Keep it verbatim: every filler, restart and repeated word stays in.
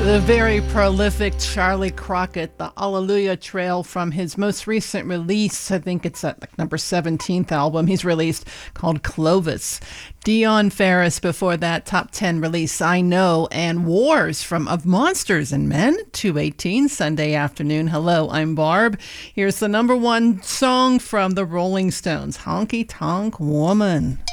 The very prolific Charlie Crockett, the Hallelujah Trail from his most recent release. I think it's at like number seventeenth album he's released called Clovis. Dion Ferris before that, top ten release, I Know, and Wars from Of Monsters and Men, two eighteen, Sunday afternoon. Hello, I'm Barb. Here's the number one song from the Rolling Stones, Honky Tonk Woman.